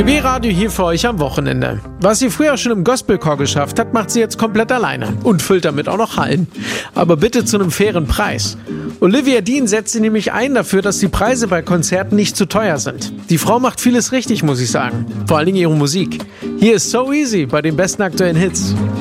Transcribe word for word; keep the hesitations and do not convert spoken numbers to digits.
B B Radio hier für euch am Wochenende. Was sie früher schon im Gospelchor geschafft hat, macht sie jetzt komplett alleine und füllt damit auch noch Hallen. Aber bitte zu einem fairen Preis. Olivia Dean setzt sie nämlich ein dafür, dass die Preise bei Konzerten nicht zu teuer sind. Die Frau macht vieles richtig, muss ich sagen. Vor allen Dingen ihre Musik. Hier ist So Easy bei den besten aktuellen Hits.